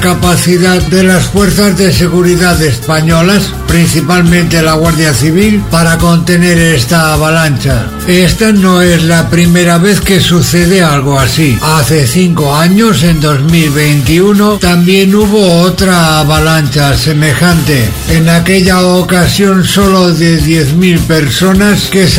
capacidad de las fuerzas de seguridad españolas, principalmente la Guardia Civil, para contener esta avalancha. Esta no es la primera vez que sucede algo así. Hace 5 años, en 2021, también hubo otra avalancha semejante. En aquella ocasión solo de 10.000 personas que